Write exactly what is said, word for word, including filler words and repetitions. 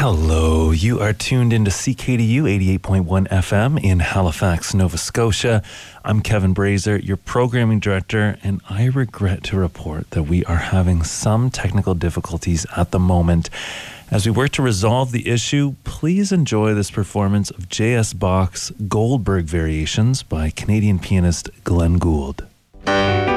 Hello, you are tuned into C K D U eighty-eight point one F M in Halifax, Nova Scotia. I'm Kevin Brazier, your programming director, and I regret to report that we are having some technical difficulties at the moment. As we work to resolve the issue, please enjoy this performance of J S. Bach's Goldberg Variations by Canadian pianist Glenn Gould.